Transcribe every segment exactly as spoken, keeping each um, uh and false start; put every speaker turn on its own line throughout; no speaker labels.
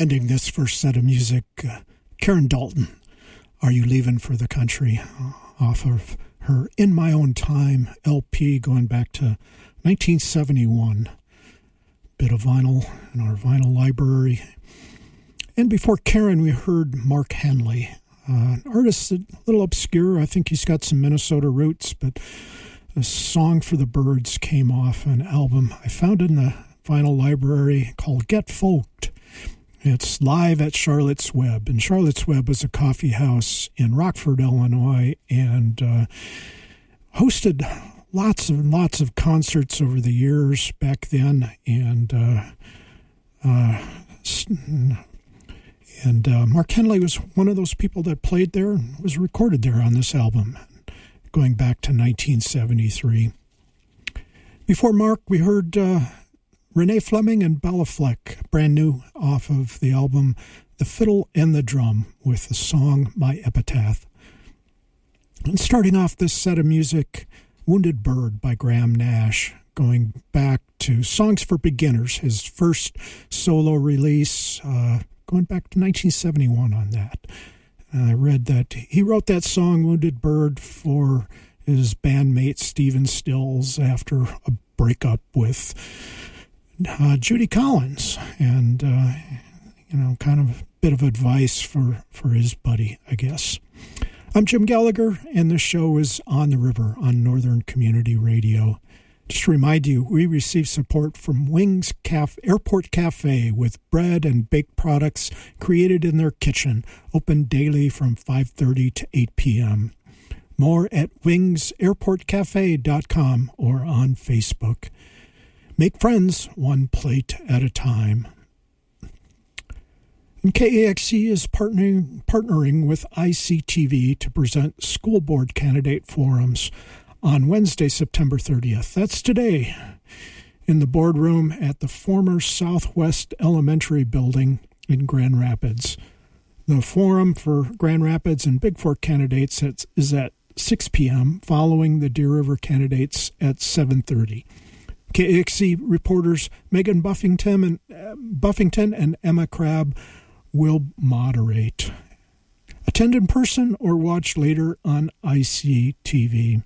Ending this first set of music, uh, Karen Dalton, Are You Leaving for the Country? Off of her In My Own Time L P going back to nineteen seventy-one. Bit of vinyl in our vinyl library. And before Karen, we heard Mark Henley, uh, an artist a little obscure. I think he's got some Minnesota roots, but a Song for the Birds came off an album I found in the vinyl library called Get Folked. It's live at Charlotte's Web, and Charlotte's Web was a coffee house in Rockford, Illinois, and uh, hosted lots and lots of concerts over the years back then, and uh, uh, and uh, Mark Henley was one of those people that played there and was recorded there on this album, going back to nineteen seventy-three. Before Mark, we heard Uh, Renee Fleming and Bella Fleck, brand new off of the album The Fiddle and the Drum, with the song My Epitaph. And starting off this set of music, Wounded Bird by Graham Nash, going back to Songs for Beginners, his first solo release, uh, going back to nineteen seventy-one on that. And I read that he wrote that song, Wounded Bird, for his bandmate Stephen Stills after a breakup with Uh, Judy Collins, and, uh, you know, kind of a bit of advice for, for his buddy, I guess. I'm Jim Gallagher, and this show is On the River on Northern Community Radio. Just to remind you, we receive support from Wings Caf- Airport Cafe with bread and baked products created in their kitchen, open daily from five thirty to eight p.m. More at wings airport cafe dot com or on Facebook. Make friends one plate at a time. And K A X C is partnering, partnering with I C T V to present school board candidate forums on Wednesday, September thirtieth. That's today in the boardroom at the former Southwest Elementary Building in Grand Rapids. The forum for Grand Rapids and Big Fork candidates is at six p.m., following the Deer River candidates at seven thirty. K A X C reporters Megan Buffington and, uh, Buffington and Emma Crabb will moderate. Attend in person or watch later on I C T V.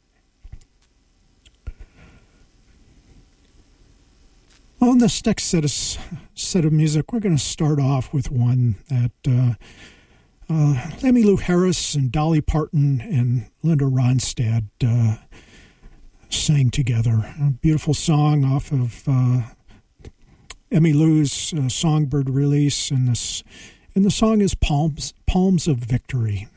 On this next set of, set of music, we're going to start off with one that uh, uh, Emmylou Harris and Dolly Parton and Linda Ronstadt uh, sang together. A beautiful song off of uh, Emmylou's uh, Songbird release, and this and the song is Palms Palms of Victory.